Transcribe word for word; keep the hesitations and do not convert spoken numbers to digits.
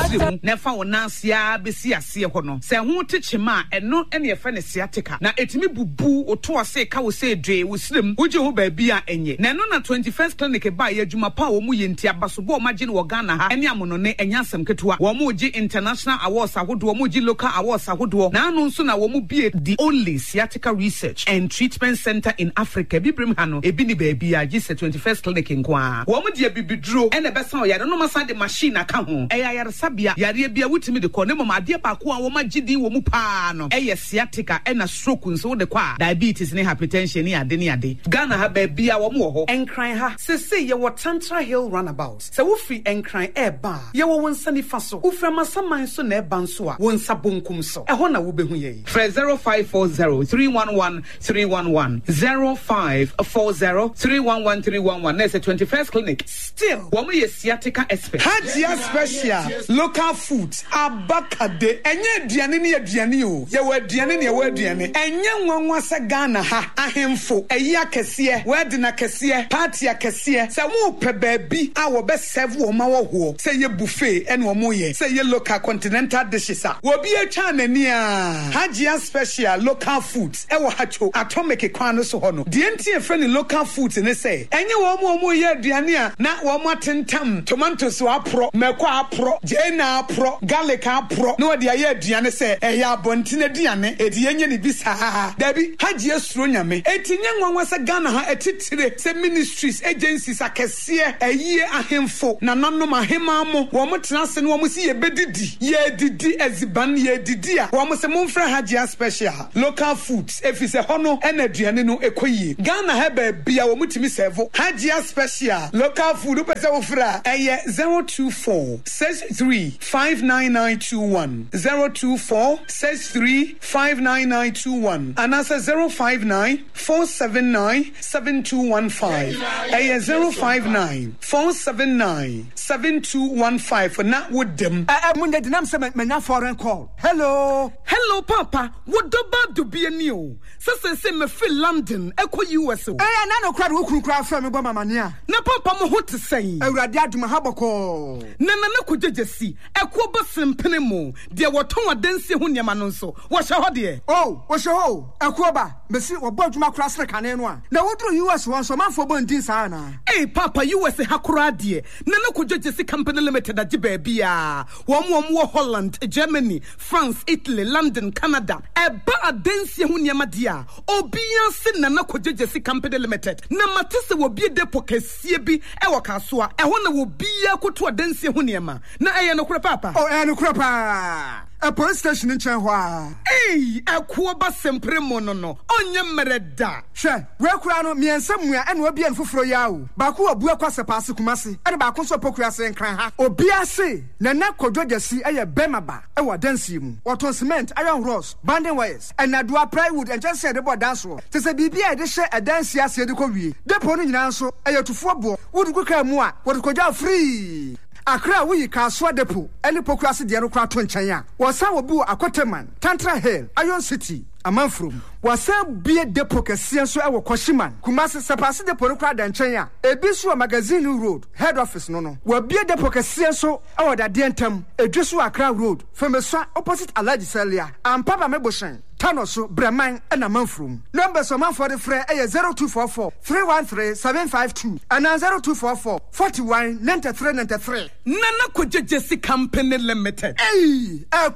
tiri na fa wonansia besi ase ho no se ho techima eno ene yefa ne sciatica na etimi bubu oto ase ka wo se dwe wo sirem woje ho ba bia enye na no na twenty-first clinic ba ye adwuma pa wo mu ye ntia baso bo ma gine wo Ghana ha ene amono ne enya asem ketua wo mu gi international awards ahodo wo mu gi local awards ahodo na anu nso na wo mu bie the only sciatica research and treatment center in Africa bibrim ha no ebi ni ba bia gi se twenty-first clinic nkoa wo mu dia bibidro ene besa o yare no masa de machine aka ho eya yare sabia yare bia wutimi de ko ne mama ade ba ko a wo ma gidi wo mu pa no eye sciatica ena stroke nso de kwa diabetes ne hypertension ne ade ne ade Ghana ha ba bia wo mu ho enkran ha se se ye wo Tantra Hill runabout se wo free enkran e ba ye wo wonsa ni fa so wo fra masaman so na e ba nso a wonsa bonkum so e ho na wo behu ye Fred zero five four zero three one one three one one zero five four zero three one one three one one next twenty-first clinic still wo mu ye sciatica expert Hajia special local foods abakade enye aduane ne aduane o ye wo aduane ne wo aduane enye nwanwa se Ghana ha ahemfo eyi akese we de na kese party akese se wo pe baabi a wo be serve wo ma wo ho se ye buffet ene wo mo ye se ye local continental dishes a wo bi atwa nani a Hajia special local foods e wo hacho atomic kwan no so ho no de enti e friend local foods ne se enye wo mo mo ye aduane a na wo mo atentam tomatoes wa pro meko apro jena apro garlic apro no de aye aduane se e ya bontine aduane e de yenye ne bisa dabi Hajia suro nyame etinye nwanwa se Ghana ha etitire se ministries agencies akese eyi ahemfo na nanom ahema mo wo mo tena se no wo mo si ye bedidi ye didi eziban ye didi a wo mo se mo mfra Hajia special local foods efise hono ena aduane no ekoyie Ghana ha ba bia wo mo timi serve Hajia special local food pese wo fra eye zero two four six three five nine nine two one zero two four six three five nine nine two one and answer zero five nine four seven nine seven two one five eye zero five nine four seven nine seven two one five for not with them eh munde dinam se menya foreign call hello hello papa what do bad do be new so say say me feel London eko U S O eh na no kra wo kru kra fra me bo mama ne a na papa mo ho te say awurade aduma ha boko na na na kujejesi eko bo sempene mo de woton adansi ho niam no nso wo hye ho de oh wo hye ho eko ba mesi wo bo aduma kra sre kane no a na wodru U S won so manfo bo ndin sa na eh papa U S ha kra de na na kujejesi company limited agi ba bia wo mo wo Holland Germany France Italy London Canada e ba adansi ho niam de a obia se na na kujejesi company limited na matese wo bie depo kasie bi e wo kasoa e ho na wo bia koto adansi ho niam na eye no kura papa oh eh no kura pa a police station in Chenhua eh akwo ba sempre mo no no onye mereda hwe we kura no miensa mua ene obi en foforo yawo ba ko obu akwase paase kumase ene ba ko so pokura se nkran ha obi ase na na kodwogasi eye bemaba e wo dansi mu waton cement iron rods banding wires and adua plywood and just say the board dance wo te se bibia e de hye adansi ase de ko wie depo no nyina nso eye tufo bo wudu kuka mu a wo kodwa free Akra we Kaswa Depo, any pokrasi de no kra to nchen a. Wasa wo bi wo Akoteman, Tantra Hill, Iron City, Amanfrom. Wasa bie depo kese so e wo Koshiman. Kumasi sepase depo no kra da nchen a. Ebi so magazine road, head office no no. Wa bie depo kese so e wo da de ntam. Edweso Akra road, Femeso opposite Alaji Celia. Ampaba Meboshen. Tanoso Breman and Amanfrom. Number so man for the fre e zero two four four three one three seven five two and zero two four four forty-one ninety-three ninety-three. Nana Kujejesi Company Limited. Hey,